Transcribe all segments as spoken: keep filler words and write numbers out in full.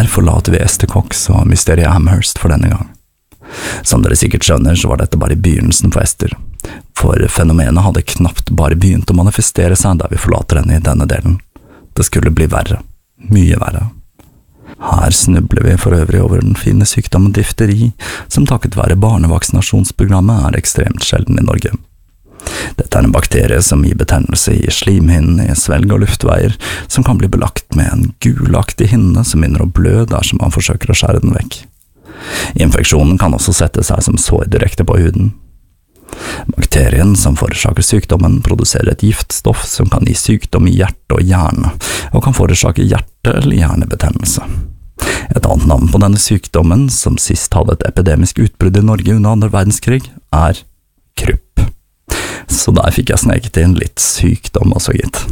Her forlater vi Esther Cox og mysteriet Amherst for denne gang. Som dere sikkert skjønner, så var dette bare begynnelsen for Esther, for fenomenet hadde knapt bare begynt å manifestere seg da vi forlater henne i denne delen. Det skulle bli verre, mye verre. Her snubler vi for øvrig over den fine sykdommen difteri, som takket være barnevaksinasjonsprogrammet er ekstremt sjelden i Norge. Dette er en bakterie som gir betennelse i slimhinnen, i svelg og luftveier, som kan bli belagt med en gulaktig hinne som begynner å blø dersom man forsøker å skjære den vekk. Infeksjonen kan også sette seg som sår direkte på huden. Bakterien som forårsaker sykdommen produserer et giftstoff som kan gi sykdom i hjerte og hjerne, og kan forårsake hjerte- eller hjernebetennelse. Et annet navn på denne sykdommen, som sist hadde et epidemisk utbrudd i Norge under andre verdenskrig, er krupp. Så der fikk jeg sneket inn litt sykdom også, gitt.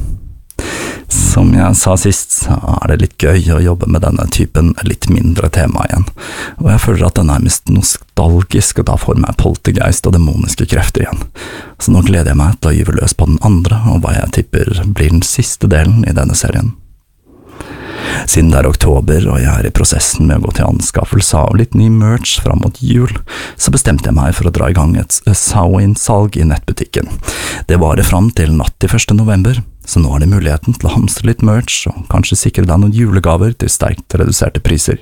Som jeg sa sist, så er det litt gøy å jobbe med denne typen litt mindre tema igjen, og jeg føler at den er mest nostalgisk og tar for meg poltergeist og demoniske krefter igjen. Så nå gleder jeg meg til å gyve løs på den andre, og hva jeg tipper blir den siste delen i denne serien. Siden det er oktober, og jeg er i prosessen med å gå til anskaffelse av litt ny merch fram mot jul, så bestemte jeg meg for å dra i gang et Samhain-salg i nettbutikken. Det varer fram til natt til første november, så nå har de muligheten til å hamstre litt merch, og kanskje sikre deg noen julegaver til sterkt reduserte priser.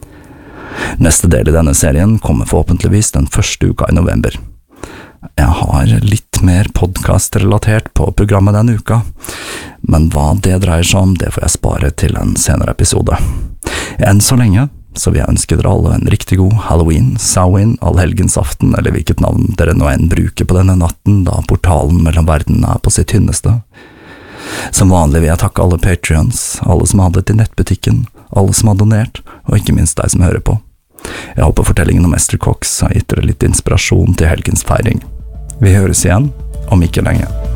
Neste del i denne serien kommer forhåpentligvis den første uka i november. Jeg har litt mer podcast-relatert på programmet denne uka, men hva det dreier seg om, det får jeg spare til en senere episode. Enn så lenge, så vil jeg ønske dere alle en riktig god Halloween, Samhain, allhelgensaften, eller hvilket navn dere nå enn bruker på denne natten, da portalen mellom verden er på sitt tynneste. Som vanlig vil jeg takke alle Patreons, alle som har handlet i nettbutikken, alle som har donert, og ikke minst deg som hører på. Jeg håper fortellingen om Esther Cox har gitt dere litt inspirasjon til helgens feiring. Vi høres igjen om ikke lenge.